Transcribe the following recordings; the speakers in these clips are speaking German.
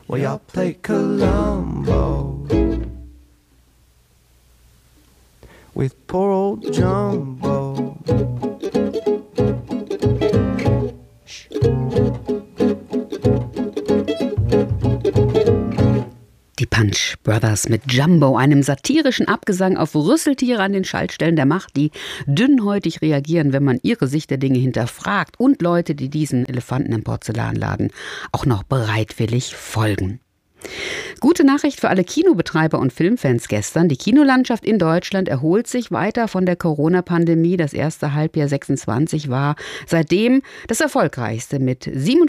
Well, y'all play Columbo with poor old Jumbo. Die Punch Brothers mit Jumbo, einem satirischen Abgesang auf Rüsseltiere an den Schaltstellen der Macht, die dünnhäutig reagieren, wenn man ihre Sicht der Dinge hinterfragt, und Leute, die diesen Elefanten im Porzellanladen auch noch bereitwillig folgen. Gute Nachricht für alle Kinobetreiber und Filmfans gestern. Die Kinolandschaft in Deutschland erholt sich weiter von der Corona-Pandemie. Das erste Halbjahr 26 war seitdem das erfolgreichste mit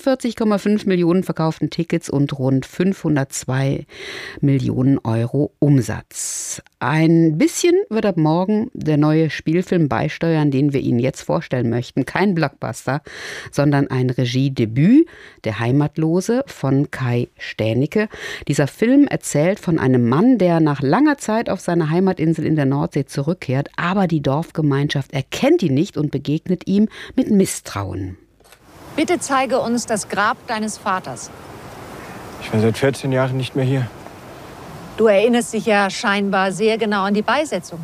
47,5 Millionen verkauften Tickets und rund 502 Millionen Euro Umsatz. Ein bisschen wird ab morgen der neue Spielfilm beisteuern, den wir Ihnen jetzt vorstellen möchten. Kein Blockbuster, sondern ein Regiedebüt, Der Heimatlose von Kai Stänicke. Dieser Film erzählt von einem Mann, der nach langer Zeit auf seine Heimatinsel in der Nordsee zurückkehrt, aber die Dorfgemeinschaft erkennt ihn nicht und begegnet ihm mit Misstrauen. Bitte zeige uns das Grab deines Vaters. Ich war seit 14 Jahren nicht mehr hier. Du erinnerst dich ja scheinbar sehr genau an die Beisetzung.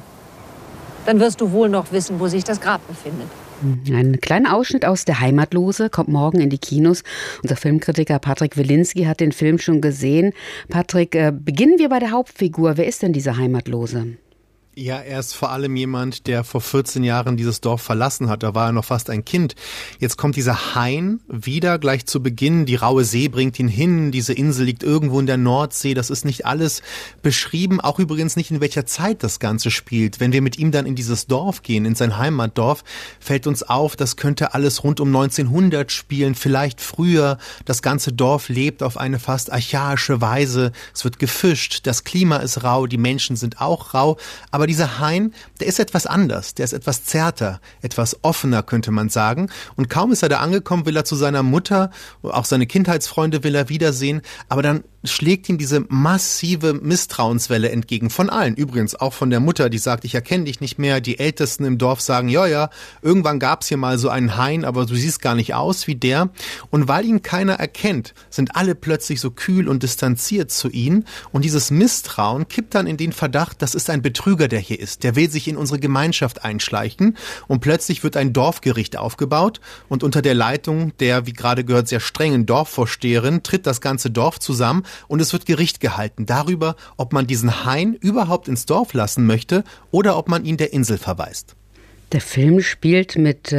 Dann wirst du wohl noch wissen, wo sich das Grab befindet. Ein kleiner Ausschnitt aus Der Heimatlose kommt morgen in die Kinos. Unser Filmkritiker Patrick Wilinski hat den Film schon gesehen. Patrick, beginnen wir bei der Hauptfigur. Wer ist denn dieser Heimatlose? Ja, er ist vor allem jemand, der vor 14 Jahren dieses Dorf verlassen hat. Da war er noch fast ein Kind. Jetzt kommt dieser Hain wieder gleich zu Beginn. Die raue See bringt ihn hin. Diese Insel liegt irgendwo in der Nordsee. Das ist nicht alles beschrieben. Auch übrigens nicht, in welcher Zeit das Ganze spielt. Wenn wir mit ihm dann in dieses Dorf gehen, in sein Heimatdorf, fällt uns auf, das könnte alles rund um 1900 spielen, vielleicht früher. Das ganze Dorf lebt auf eine fast archaische Weise. Es wird gefischt. Das Klima ist rau. Die Menschen sind auch rau. Aber dieser Hain, der ist etwas anders, der ist etwas zärter, etwas offener, könnte man sagen. Und kaum ist er da angekommen, will er zu seiner Mutter, auch seine Kindheitsfreunde will er wiedersehen. Aber dann schlägt ihm diese massive Misstrauenswelle entgegen. Von allen, übrigens auch von der Mutter, die sagt, ich erkenne dich nicht mehr. Die Ältesten im Dorf sagen, ja, irgendwann gab's hier mal so einen Hain, aber du siehst gar nicht aus wie der. Und weil ihn keiner erkennt, sind alle plötzlich so kühl und distanziert zu ihm. Und dieses Misstrauen kippt dann in den Verdacht, das ist ein Betrüger, der hier ist. Der will sich in unsere Gemeinschaft einschleichen. Und plötzlich wird ein Dorfgericht aufgebaut. Und unter der Leitung der, wie gerade gehört, sehr strengen Dorfvorsteherin tritt das ganze Dorf zusammen. Und es wird Gericht gehalten darüber, ob man diesen Hain überhaupt ins Dorf lassen möchte oder ob man ihn der Insel verweist. Der Film spielt mit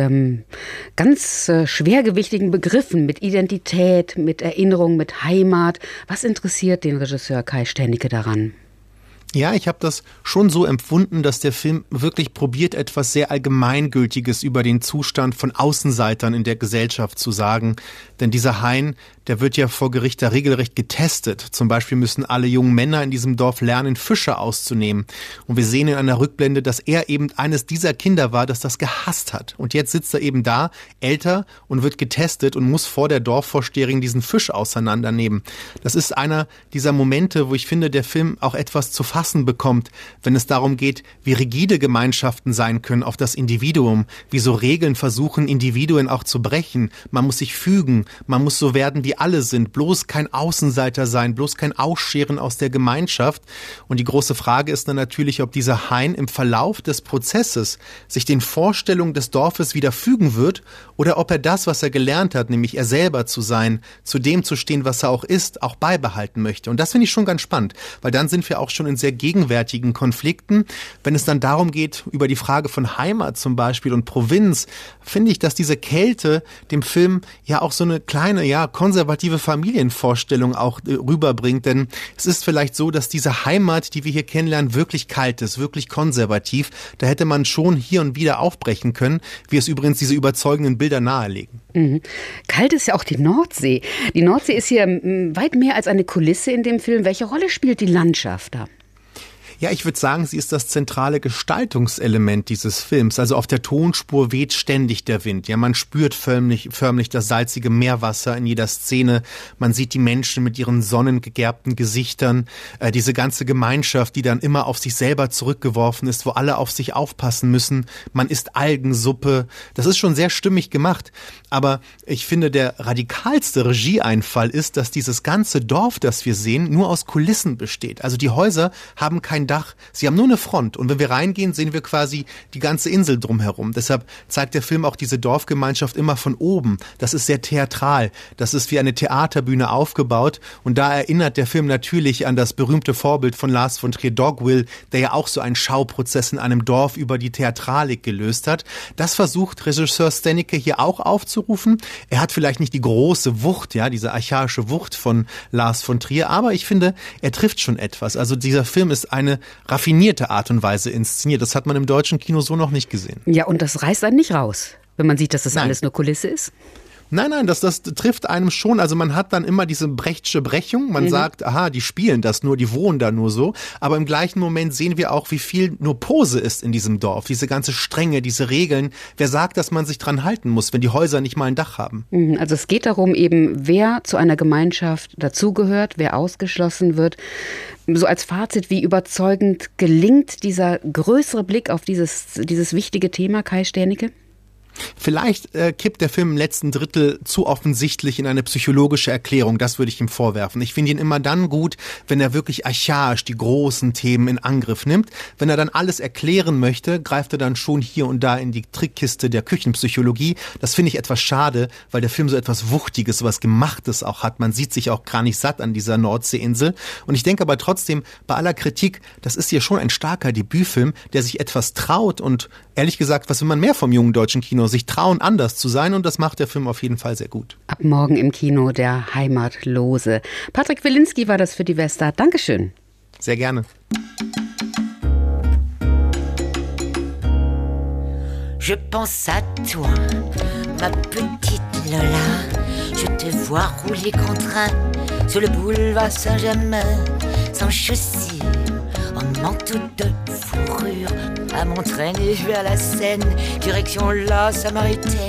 ganz schwergewichtigen Begriffen, mit Identität, mit Erinnerung, mit Heimat. Was interessiert den Regisseur Kai Stänicke daran? Ja, ich habe das schon so empfunden, dass der Film wirklich probiert, etwas sehr Allgemeingültiges über den Zustand von Außenseitern in der Gesellschaft zu sagen. Denn dieser Hain, der wird ja vor Gericht da regelrecht getestet. Zum Beispiel müssen alle jungen Männer in diesem Dorf lernen, Fische auszunehmen. Und wir sehen in einer Rückblende, dass er eben eines dieser Kinder war, das das gehasst hat. Und jetzt sitzt er eben da, älter, und wird getestet und muss vor der Dorfvorsteherin diesen Fisch auseinandernehmen. Das ist einer dieser Momente, wo ich finde, der Film auch etwas zu fassen bekommt, wenn es darum geht, wie rigide Gemeinschaften sein können auf das Individuum, wie so Regeln versuchen, Individuen auch zu brechen. Man muss sich fügen, man muss so werden, wie alle sind, bloß kein Außenseiter sein, bloß kein Ausscheren aus der Gemeinschaft. Und die große Frage ist dann natürlich, ob dieser Hain im Verlauf des Prozesses sich den Vorstellungen des Dorfes wieder fügen wird oder ob er das, was er gelernt hat, nämlich er selber zu sein, zu dem zu stehen, was er auch ist, auch beibehalten möchte. Und das finde ich schon ganz spannend, weil dann sind wir auch schon in sehr gegenwärtigen Konflikten. Wenn es dann darum geht, über die Frage von Heimat zum Beispiel und Provinz, finde ich, dass diese Kälte dem Film ja auch so eine kleine, konservative Familienvorstellung auch rüberbringt. Denn es ist vielleicht so, dass diese Heimat, die wir hier kennenlernen, wirklich kalt ist, wirklich konservativ. Da hätte man schon hier und wieder aufbrechen können, wie es übrigens diese überzeugenden Bilder nahelegen. Mhm. Kalt ist ja auch die Nordsee. Die Nordsee ist hier weit mehr als eine Kulisse in dem Film. Welche Rolle spielt die Landschaft da? Ja, ich würde sagen, sie ist das zentrale Gestaltungselement dieses Films. Also auf der Tonspur weht ständig der Wind. Ja, man spürt förmlich das salzige Meerwasser in jeder Szene. Man sieht die Menschen mit ihren sonnengegerbten Gesichtern. Diese ganze Gemeinschaft, die dann immer auf sich selber zurückgeworfen ist, wo alle auf sich aufpassen müssen. Man isst Algensuppe. Das ist schon sehr stimmig gemacht. Aber ich finde, der radikalste Regieeinfall ist, dass dieses ganze Dorf, das wir sehen, nur aus Kulissen besteht. Also die Häuser haben kein Dach, sie haben nur eine Front. Und wenn wir reingehen, sehen wir quasi die ganze Insel drumherum. Deshalb zeigt der Film auch diese Dorfgemeinschaft immer von oben. Das ist sehr theatral. Das ist wie eine Theaterbühne aufgebaut. Und da erinnert der Film natürlich an das berühmte Vorbild von Lars von Trier, Dogville, der ja auch so einen Schauprozess in einem Dorf über die Theatralik gelöst hat. Das versucht Regisseur Stenneke hier auch aufzurufen. Er hat vielleicht nicht die große Wucht, ja, diese archaische Wucht von Lars von Trier, aber ich finde, er trifft schon etwas. Also dieser Film ist eine raffinierte Art und Weise inszeniert. Das hat man im deutschen Kino so noch nicht gesehen. Ja, und das reißt einen nicht raus, wenn man sieht, dass das alles nur Kulisse ist? Nein, das trifft einem schon. Also man hat dann immer diese Brechtsche Brechung. Man sagt, aha, die spielen das nur, die wohnen da nur so. Aber im gleichen Moment sehen wir auch, wie viel nur Pose ist in diesem Dorf. Diese ganze Strenge, diese Regeln. Wer sagt, dass man sich dran halten muss, wenn die Häuser nicht mal ein Dach haben? Also es geht darum eben, wer zu einer Gemeinschaft dazugehört, wer ausgeschlossen wird. So als Fazit, wie überzeugend gelingt dieser größere Blick auf dieses wichtige Thema, Kai Sternecke? Vielleicht kippt der Film im letzten Drittel zu offensichtlich in eine psychologische Erklärung. Das würde ich ihm vorwerfen. Ich finde ihn immer dann gut, wenn er wirklich archaisch die großen Themen in Angriff nimmt. Wenn er dann alles erklären möchte, greift er dann schon hier und da in die Trickkiste der Küchenpsychologie. Das finde ich etwas schade, weil der Film so etwas Wuchtiges, so was Gemachtes auch hat. Man sieht sich auch gar nicht satt an dieser Nordseeinsel. Und ich denke aber trotzdem, bei aller Kritik, das ist hier schon ein starker Debütfilm, der sich etwas traut und ehrlich gesagt, was will man mehr vom jungen deutschen Kino? Sich trauen, anders zu sein, und das macht der Film auf jeden Fall sehr gut. Ab morgen im Kino der Heimatlose. Patrick Wilinski war das für die Vesta. Dankeschön. Sehr gerne. Je pense à toi, ma petite Lola. Je te vois rouler contraint sur le boulevard Saint-Germain, sans chaussures, en manteau de fourrure, à m'entraîner vers la Seine, direction la Samaritaine.